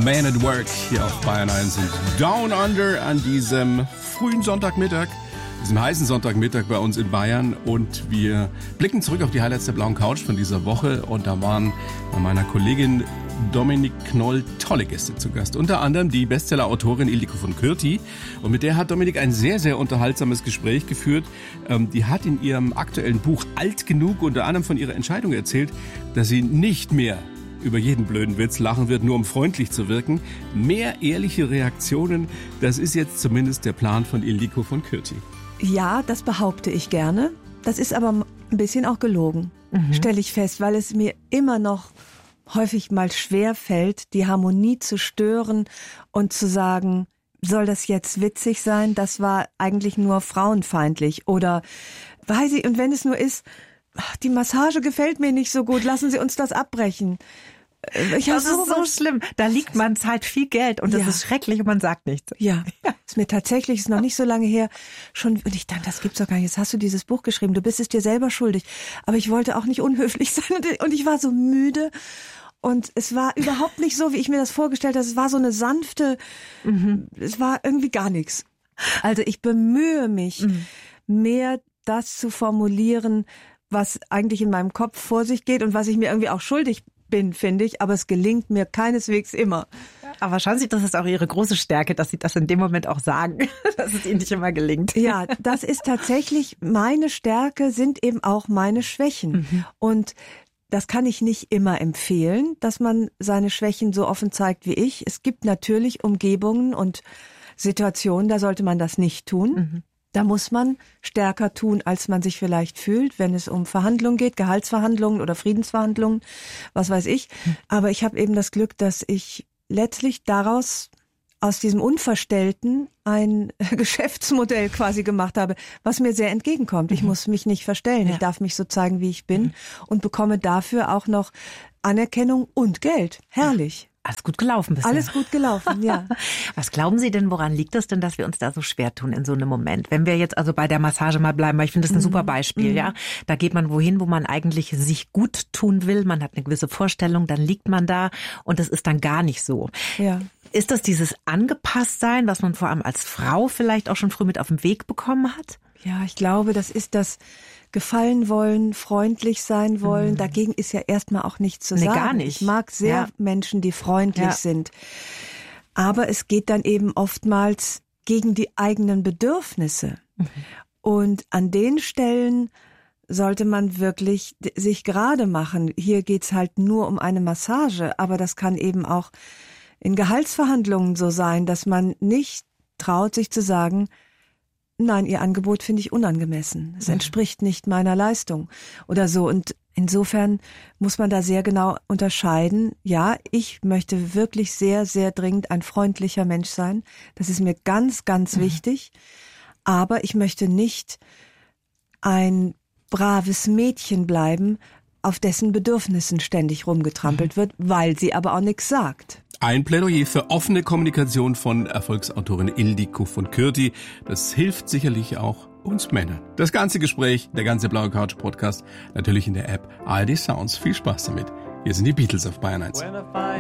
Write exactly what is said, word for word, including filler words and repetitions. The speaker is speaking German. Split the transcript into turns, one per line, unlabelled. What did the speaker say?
Man at Work hier auf Bayern eins und Down Under an diesem frühen Sonntagmittag, diesem heißen Sonntagmittag bei uns in Bayern, und wir blicken zurück auf die Highlights der blauen Couch von dieser Woche, und da waren bei meiner Kollegin Dominik Knoll tolle Gäste zu Gast. Unter anderem die Bestseller-Autorin Ildiko von Kürti. Und mit der hat Dominik ein sehr, sehr unterhaltsames Gespräch geführt. Ähm, die hat in ihrem aktuellen Buch Alt genug unter anderem von ihrer Entscheidung erzählt, dass sie nicht mehr über jeden blöden Witz lachen wird, nur um freundlich zu wirken. Mehr ehrliche Reaktionen, das ist jetzt zumindest der Plan von Ildiko von Kürti.
Ja, das behaupte ich gerne. Das ist aber ein bisschen auch gelogen, mhm. stelle ich fest, weil es mir immer noch häufig mal schwer fällt, die Harmonie zu stören und zu sagen, soll das jetzt witzig sein? Das war eigentlich nur frauenfeindlich. Oder weiß ich, und wenn es nur ist, ach, die Massage gefällt mir nicht so gut, lassen Sie uns das abbrechen. Ich
das ist so schlimm. Da liegt man Zeit viel Geld und das ja. ist schrecklich und man sagt nichts.
Ja, ist mir tatsächlich, ist noch nicht so lange her, schon, und ich dachte, das gibt's doch gar nicht. Jetzt hast du dieses Buch geschrieben, du bist es dir selber schuldig. Aber ich wollte auch nicht unhöflich sein und ich war so müde. Und es war überhaupt nicht so, wie ich mir das vorgestellt habe. Es war so eine sanfte, mhm. es war irgendwie gar nichts. Also ich bemühe mich, mhm. mehr das zu formulieren, was eigentlich in meinem Kopf vor sich geht und was ich mir irgendwie auch schuldig bin, finde ich. Aber es gelingt mir keineswegs immer.
Aber schauen Sie, das ist auch Ihre große Stärke, dass Sie das in dem Moment auch sagen, dass es Ihnen nicht immer gelingt.
Ja, das ist tatsächlich meine Stärke, sind eben auch meine Schwächen. Mhm. Und das kann ich nicht immer empfehlen, dass man seine Schwächen so offen zeigt wie ich. Es gibt natürlich Umgebungen und Situationen, da sollte man das nicht tun. Mhm. Da muss man stärker tun, als man sich vielleicht fühlt, wenn es um Verhandlungen geht, Gehaltsverhandlungen oder Friedensverhandlungen, was weiß ich. Mhm. Aber ich habe eben das Glück, dass ich letztlich daraus, aus diesem Unverstellten, ein Geschäftsmodell quasi gemacht habe, was mir sehr entgegenkommt. Ich mhm. muss mich nicht verstellen. Ja. Ich darf mich so zeigen, wie ich bin, mhm. und bekomme dafür auch noch Anerkennung und Geld. Herrlich.
Alles gut gelaufen bisher.
Alles gut gelaufen, ja.
Was glauben Sie denn, woran liegt es denn, dass wir uns da so schwer tun in so einem Moment? Wenn wir jetzt also bei der Massage mal bleiben, weil ich finde das ein mhm. super Beispiel, mhm. ja. Da geht man wohin, wo man eigentlich sich gut tun will. Man hat eine gewisse Vorstellung, dann liegt man da und es ist dann gar nicht so.
Ja.
Ist das dieses Angepasstsein, was man vor allem als Frau vielleicht auch schon früh mit auf den Weg bekommen hat?
Ja, ich glaube, das ist das gefallen wollen, freundlich sein wollen. Mhm. Dagegen ist ja erstmal auch nichts zu
nee,
sagen.
Gar nicht.
Ich mag sehr ja. Menschen, die freundlich ja. sind. Aber es geht dann eben oftmals gegen die eigenen Bedürfnisse. Mhm. Und an den Stellen sollte man wirklich sich gerade machen. Hier geht's halt nur um eine Massage, aber das kann eben auch in Gehaltsverhandlungen so sein, dass man nicht traut, sich zu sagen, nein, Ihr Angebot finde ich unangemessen. Es entspricht nicht meiner Leistung oder so. Und insofern muss man da sehr genau unterscheiden. Ja, ich möchte wirklich sehr, sehr dringend ein freundlicher Mensch sein. Das ist mir ganz, ganz mhm. wichtig. Aber ich möchte nicht ein braves Mädchen bleiben, auf dessen Bedürfnissen ständig rumgetrampelt wird, weil sie aber auch nichts sagt.
Ein Plädoyer für offene Kommunikation von Erfolgsautorin Ildiko von Kürti. Das hilft sicherlich auch uns Männern. Das ganze Gespräch, der ganze Blaue Couch Podcast, natürlich in der App A R D Sounds. Viel Spaß damit. Hier sind die Beatles auf Bayern eins.